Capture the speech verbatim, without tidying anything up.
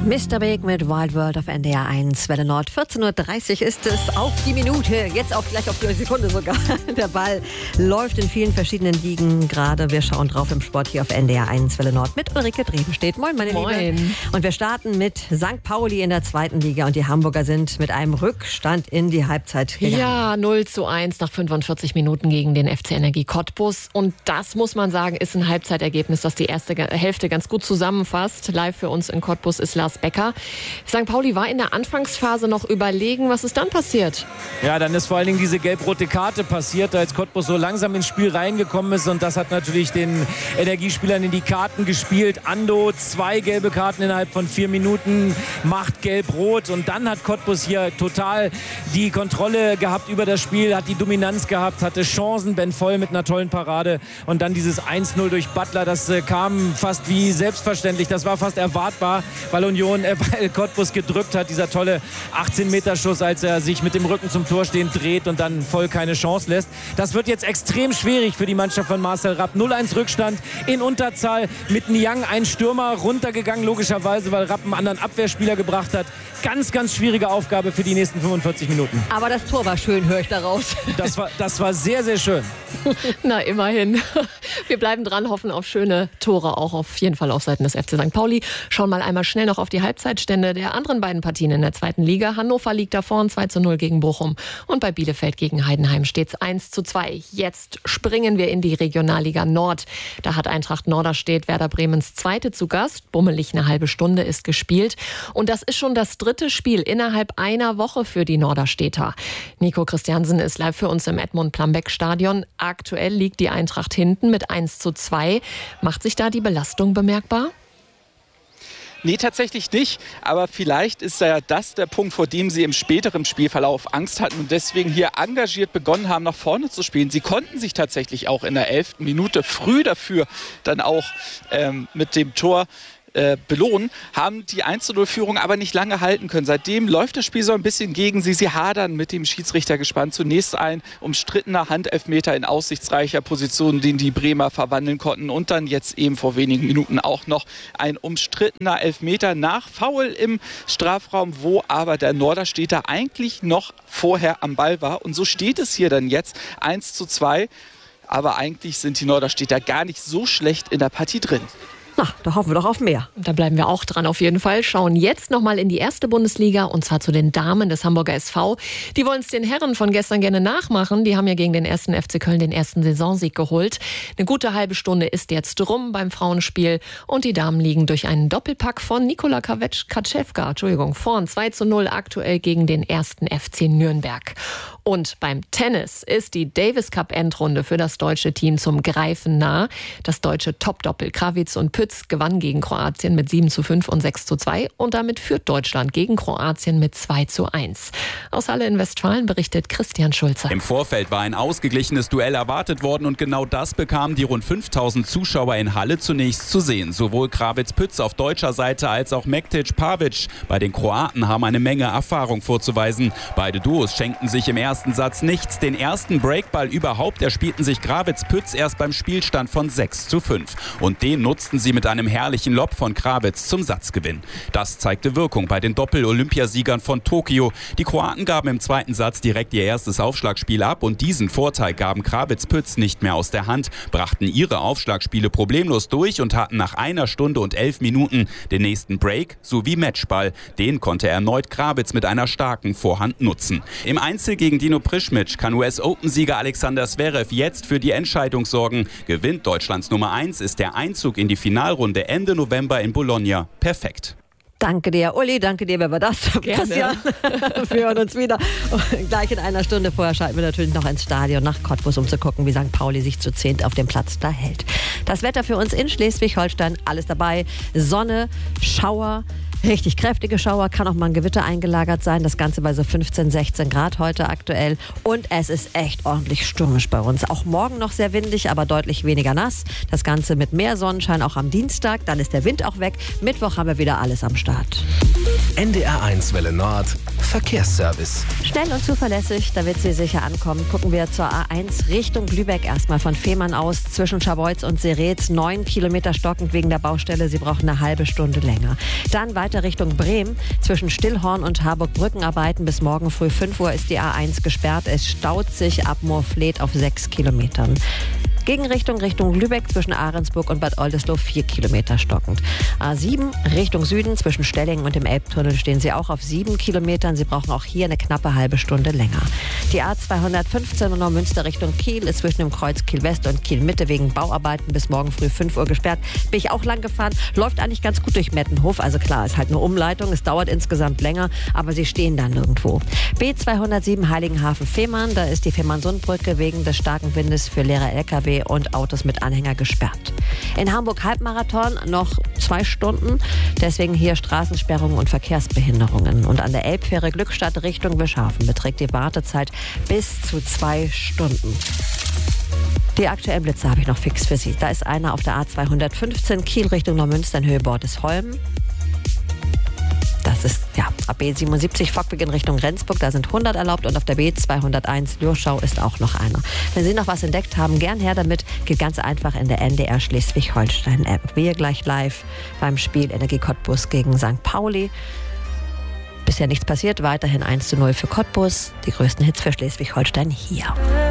Mister Big mit Wild World auf N D R eins, Welle Nord. vierzehn Uhr dreißig ist es auf die Minute, jetzt auch gleich auf die Sekunde sogar. Der Ball läuft in vielen verschiedenen Ligen gerade. Wir schauen drauf im Sport hier auf N D R eins, Welle Nord mit Ulrike Drevenstedt. Moin, meine Moin. Liebe. Und wir starten mit Sankt Pauli in der zweiten Liga und die Hamburger sind mit einem Rückstand in die Halbzeit gegangen. Ja, null zu eins nach fünfundvierzig Minuten gegen den F C Energie Cottbus. Und das, muss man sagen, ist ein Halbzeitergebnis, das die erste Hälfte ganz gut zusammenfasst. Live für uns in Cottbus ist Lars Becker. Sankt Pauli war in der Anfangsphase noch überlegen. Was ist dann passiert? Ja, dann ist vor allen Dingen diese gelb-rote Karte passiert, als Cottbus so langsam ins Spiel reingekommen ist. Und das hat natürlich den Energiespielern in die Karten gespielt. Ando, zwei gelbe Karten innerhalb von vier Minuten, macht gelb-rot. Und dann hat Cottbus hier total die Kontrolle gehabt über das Spiel, hat die Dominanz gehabt, hatte Chancen. Ben Voll mit einer tollen Parade. Und dann dieses eins null durch Butler, das äh, kam fast wie selbstverständlich. Das war fast erwartbar, weil Union, äh, weil Cottbus gedrückt hat. Dieser tolle achtzehn Meter Schuss, als er sich mit dem Rücken zum Tor stehend dreht und dann Voll keine Chance lässt. Das wird jetzt extrem schwierig für die Mannschaft von Marcel Rapp. null eins Rückstand in Unterzahl. Mit Niang ein Stürmer runtergegangen, logischerweise, weil Rapp einen anderen Abwehrspieler gebracht hat. Ganz, ganz schwierige Aufgabe für die nächsten fünfundvierzig Minuten. Aber das Tor war schön, höre ich daraus. Das war, das war sehr, sehr schön. Na, immerhin. Wir bleiben dran, hoffen auf schöne Tore, auch auf jeden Fall auf Seiten des F C Sankt Pauli. Schauen mal einmal schnell noch auf die Halbzeitstände der anderen beiden Partien in der zweiten Liga. Hannover liegt da vorn, zwei zu null gegen Bochum. Und bei Bielefeld gegen Heidenheim steht es eins zu zwei. Jetzt springen wir in die Regionalliga Nord. Da hat Eintracht Norderstedt Werder Bremens Zweite zu Gast. Bummelig eine halbe Stunde ist gespielt. Und das ist schon das dritte Spiel innerhalb einer Woche für die Norderstädter. Nico Christiansen ist live für uns im Edmund-Plambeck-Stadion. Aktuell liegt die Eintracht hinten mit eins zu zwei. Macht sich da die Belastung bemerkbar? Nee, tatsächlich nicht. Aber vielleicht ist ja das der Punkt, vor dem sie im späteren Spielverlauf Angst hatten und deswegen hier engagiert begonnen haben, nach vorne zu spielen. Sie konnten sich tatsächlich auch in der elften Minute früh dafür dann auch ähm, mit dem Tor Äh, belohnen, haben die eins zu null Führung aber nicht lange halten können. Seitdem läuft das Spiel so ein bisschen gegen sie. Sie hadern mit dem Schiedsrichtergespann. Zunächst ein umstrittener Handelfmeter in aussichtsreicher Position, den die Bremer verwandeln konnten. Und dann jetzt eben vor wenigen Minuten auch noch ein umstrittener Elfmeter nach Foul im Strafraum, wo aber der Norderstädter eigentlich noch vorher am Ball war. Und so steht es hier dann jetzt eins zu zwei. Aber eigentlich sind die Norderstädter gar nicht so schlecht in der Partie drin. Na, da hoffen wir doch auf mehr. Da bleiben wir auch dran auf jeden Fall. Schauen jetzt nochmal in die erste Bundesliga und zwar zu den Damen des Hamburger S V. Die wollen es den Herren von gestern gerne nachmachen. Die haben ja gegen den ersten F C Köln den ersten Saisonsieg geholt. Eine gute halbe Stunde ist jetzt rum beim Frauenspiel und die Damen liegen durch einen Doppelpack von Nikola Kaczewka, Entschuldigung, vorn zwei zu null aktuell gegen den ersten F C Nürnberg. Und beim Tennis ist die Davis Cup Endrunde für das deutsche Team zum Greifen nah. Das deutsche Top-Doppel Krawitz und Pütz gewann gegen Kroatien mit sieben zu fünf und sechs zu zwei und damit führt Deutschland gegen Kroatien mit zwei zu eins. Aus Halle in Westfalen berichtet Christian Schulze. Im Vorfeld war ein ausgeglichenes Duell erwartet worden und genau das bekamen die rund fünftausend Zuschauer in Halle zunächst zu sehen. Sowohl Krawitz-Pütz auf deutscher Seite als auch Mektic-Pavic. Bei den Kroaten haben eine Menge Erfahrung vorzuweisen. Beide Duos schenkten sich im ersten Satz nichts. Den ersten Breakball überhaupt erspielten sich Krawitz-Pütz erst beim Spielstand von sechs zu fünf. Und den nutzten sie mit einem herrlichen Lob von Krawitz zum Satzgewinn. Das zeigte Wirkung bei den Doppel-Olympiasiegern von Tokio. Die Kroaten gaben im zweiten Satz direkt ihr erstes Aufschlagspiel ab und diesen Vorteil gaben Krawitz-Pütz nicht mehr aus der Hand, brachten ihre Aufschlagspiele problemlos durch und hatten nach einer Stunde und elf Minuten den nächsten Break sowie Matchball. Den konnte erneut Krawitz mit einer starken Vorhand nutzen. Im Einzel gegen Dino Prischmic kann U S-Open-Sieger Alexander Zverev jetzt für die Entscheidung sorgen. Gewinnt Deutschlands Nummer eins, ist der Einzug in die Finalrunde Ende November in Bologna perfekt. Danke dir, Uli, danke dir, wer war das? Gerne. Christian, wir hören uns wieder. Und gleich in einer Stunde vorher schalten wir natürlich noch ins Stadion nach Cottbus, um zu gucken, wie Sankt Pauli sich zu zehnt auf dem Platz da hält. Das Wetter für uns in Schleswig-Holstein, alles dabei. Sonne, Schauer, richtig kräftige Schauer, kann auch mal ein Gewitter eingelagert sein. Das Ganze bei so fünfzehn, sechzehn Grad heute aktuell. Und es ist echt ordentlich stürmisch bei uns. Auch morgen noch sehr windig, aber deutlich weniger nass. Das Ganze mit mehr Sonnenschein auch am Dienstag. Dann ist der Wind auch weg. Mittwoch haben wir wieder alles am Start. N D R eins Welle Nord, Verkehrsservice. Schnell und zuverlässig, da wird sie sicher ankommen. Gucken wir zur A eins Richtung Lübeck erstmal von Fehmarn aus zwischen Scharbeutz und Seretz. Neun Kilometer stockend wegen der Baustelle. Sie brauchen eine halbe Stunde länger. Dann weiter Richtung Bremen. Zwischen Stillhorn und Harburg Brückenarbeiten bis morgen früh fünf Uhr ist die A eins gesperrt. Es staut sich ab Moorfleet auf sechs Kilometern. Gegenrichtung Richtung Lübeck zwischen Ahrensburg und Bad Oldesloe vier Kilometer stockend. A sieben Richtung Süden zwischen Stellingen und dem Elbtunnel stehen Sie auch auf sieben Kilometern. Sie brauchen auch hier eine knappe halbe Stunde länger. Die A zweihundertfünfzehn und Neumünster Richtung Kiel ist zwischen dem Kreuz Kiel West und Kiel Mitte wegen Bauarbeiten bis morgen früh fünf Uhr gesperrt. Bin ich auch lang gefahren. Läuft eigentlich ganz gut durch Mettenhof. Also klar, ist halt eine Umleitung. Es dauert insgesamt länger, aber Sie stehen dann nirgendwo. B zweihundertsieben Heiligenhafen-Fehmarn. Da ist die Fehmarnsundbrücke wegen des starken Windes für leere L K W und Autos mit Anhänger gesperrt. In Hamburg Halbmarathon noch zwei Stunden, deswegen hier Straßensperrungen und Verkehrsbehinderungen. Und an der Elbfähre Glückstadt Richtung Wischhafen beträgt die Wartezeit bis zu zwei Stunden. Die aktuellen Blitze habe ich noch fix für Sie. Da ist einer auf der A zweihundertfünfzehn Kiel Richtung Neumünster in Höhe Bordesholm. Das ist ja ab B siebenundsiebzig Fockbeginn in Richtung Rendsburg, da sind hundert erlaubt und auf der B zweihunderteins Lürschau ist auch noch einer. Wenn Sie noch was entdeckt haben, gern her damit, geht ganz einfach in der N D R Schleswig-Holstein App. Wir gleich live beim Spiel Energie Cottbus gegen Sankt Pauli. Bisher nichts passiert, weiterhin eins zu null für Cottbus. Die größten Hits für Schleswig-Holstein hier.